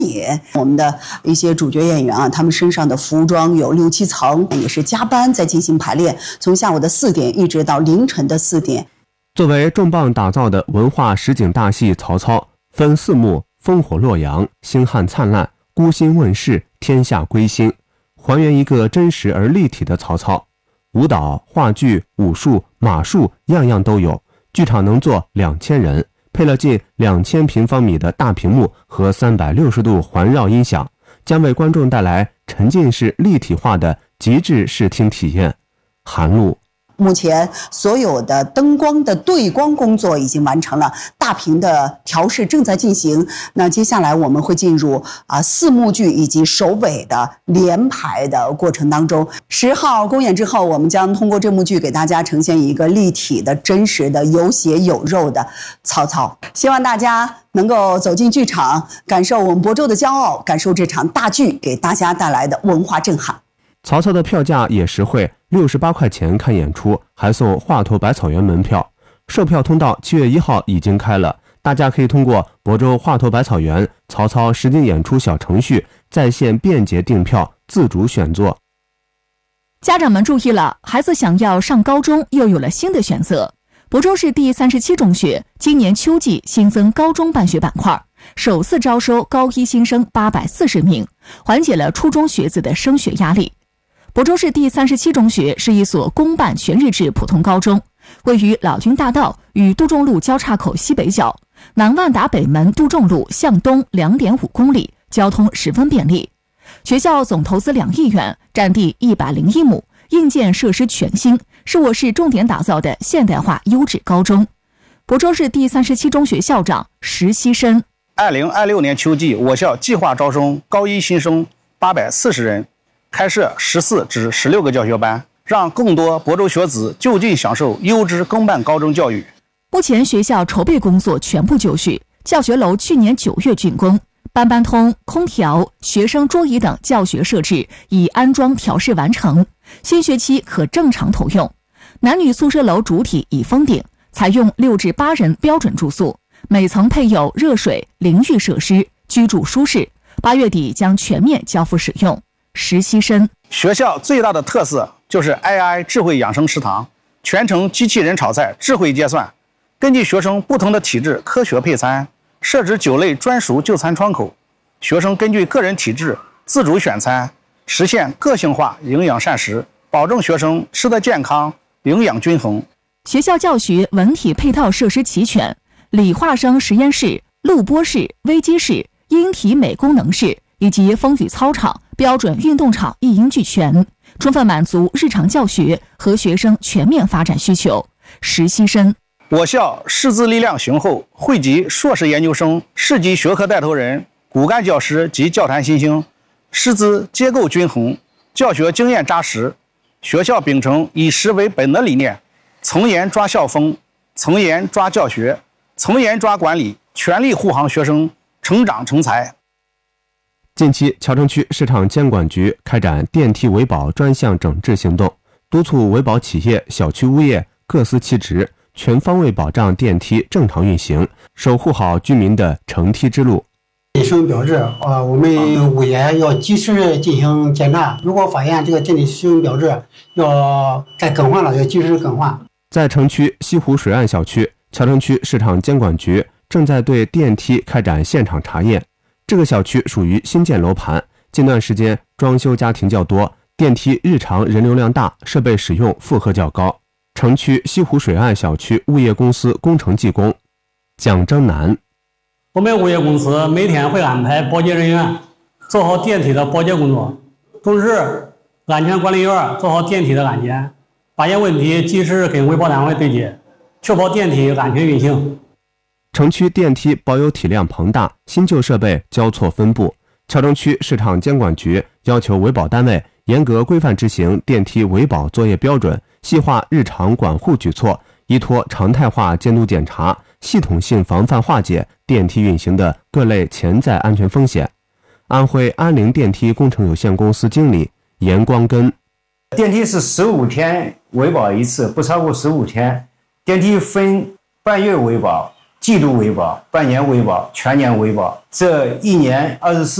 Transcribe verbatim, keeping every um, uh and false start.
也我们的一些主角演员啊，他们身上的服装有六七层，也是加班在进行排练，从下午的四点一直到凌晨的四点。 作为重磅打造的文化实景大戏《曹操》，分四幕：烽火洛阳、星汉灿烂、孤心问世、天下归心，还原一个真实而立体的曹操。舞蹈、话剧、武术、马术，样样都有。剧场能坐两千人。配了近两千平方米的大屏幕和三百六十度环绕音响，将为观众带来沉浸式立体化的极致视听体验。韩露， 目前所有的灯光的对光工作已经完成了，大屏的调试正在进行。那接下来我们会进入啊四幕剧以及首尾的连排的过程当中。十号公演之后，我们将通过这幕剧给大家呈现一个立体的、真实的、有血有肉的曹操。希望大家能够走进剧场，感受我们亳州的骄傲，感受这场大剧给大家带来的文化震撼。 曹操的票价也实惠，六十八块钱看演出，还送华佗百草园门票。售票通道七月一号已经开了，大家可以通过亳州华佗百草园曹操实景演出小程序在线便捷订票，自主选座。 家长们注意了，孩子想要上高中又有了新的选择。亳州市第三十七中学今年秋季新增高中办学板块，首次招收高一新生八百四十名，缓解了初中学子的升学压力。亳州市第三十七中学是一所公办全日制普通高中，位于老君大道与杜仲路交叉口西北角，南万达北门杜仲路向东 两点五公里，交通十分便利。学校总投资两亿元，占地一百零一亩，硬件设施全新，是我市重点打造的现代化优质高中。亳州市第三十七中学校长石希深， 二零二六年秋季，我校计划招生高一新生八百四十人，开设十四至十六个教学班，让更多亳州学子就近享受优质公办高中教育。 目前学校筹备工作全部就绪，教学楼去年九月竣工，班班通、空调、学生桌椅等教学设置已安装调试完成，新学期可正常投用。男女宿舍楼主体已封顶，采用六至八人标准住宿，每层配有热水、淋浴设施，居住舒适。八月底将全面交付使用。石希深， 学校最大的特色就是 A I 智慧养生食堂，全程机器人炒菜，智慧结算，根据学生不同的体质科学配餐，设置九类专属就餐窗口，学生根据个人体质自主选餐，实现个性化营养膳食，保证学生吃得健康、营养均衡。 学校教学文体配套设施齐全，理化生实验室、录播室、微机室、音体美功能室以及风雨操场、标准运动场一应俱全，充分满足日常教学和学生全面发展需求。石希深， 我校师资力量雄厚，汇集硕士研究生、市级学科带头人、骨干教师及教坛新星，师资结构均衡，教学经验扎实。学校秉承以师为本的理念，从严抓校风，从严抓教学，从严抓管理，全力护航学生成长成才。 近期，桥城区市场监管局开展电梯维保专项整治行动，督促维保企业、小区物业各司其职，全方位保障电梯正常运行，守护好居民的乘梯之路。 使用标志啊，我们物业要及时进行检查，如果发现这个电梯使用标志要该更换了，要及时更换。 在城区西湖水岸小区，桥城区市场监管局正在对电梯开展现场查验。这个小区属于新建楼盘，近段时间装修家庭较多，电梯日常人流量大，设备使用负荷较高。城区西湖水岸小区物业公司工程技工蒋征南， 我们物业公司每天会安排保洁人员做好电梯的保洁工作，同时安全管理员做好电梯的安检，发现问题及时跟维保单位对接，确保电梯安全运行。 城区电梯保有体量庞大，新旧设备交错分布。桥城区市场监管局要求维保单位严格规范执行电梯维保作业标准，细化日常管护举措，依托常态化监督检查，系统性防范化解电梯运行的各类潜在安全风险。安徽安陵电梯工程有限公司经理严光根， 电梯是十五天维保一次，不超过十五天。电梯分半月维保季度维保、半年维保、全年维保，这一年二十四